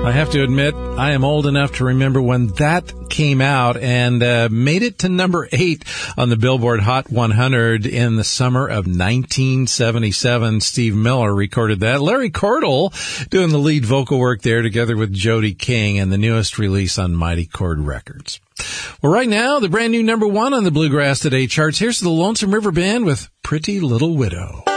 I have to admit, I am old enough to remember when that came out and made it to number 8 on the Billboard Hot 100 in the summer of 1977. Steve Miller recorded that. Larry Cordell doing the lead vocal work there together with Jody King, and the newest release on Mighty Chord Records. Well, right now, the brand new number 1 on the Bluegrass Today charts. Here's the Lonesome River Band with Pretty Little Widow.